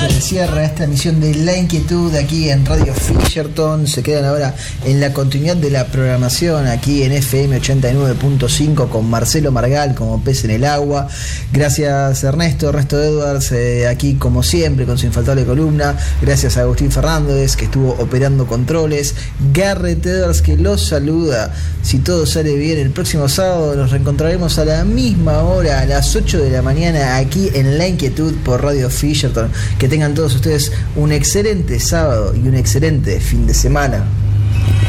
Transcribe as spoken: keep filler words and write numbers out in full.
se cierra esta emisión de La Inquietud aquí en Radio Fisherton. Se quedan ahora en la continuidad de la programación aquí en F M ochenta y nueve punto cinco con Marcelo Margal como pez en el agua. Gracias Ernesto, Ernesto Edwards, eh, aquí como siempre con su infaltable columna. Gracias a Agustín Fernández que estuvo operando controles. Garrett Edwards que los saluda. Si todo sale bien, el próximo sábado nos reencontraremos a la misma hora, a las ocho de la mañana aquí en La Inquietud por Radio Fisherton. Que tengan todos ustedes un excelente sábado y un excelente fin de semana.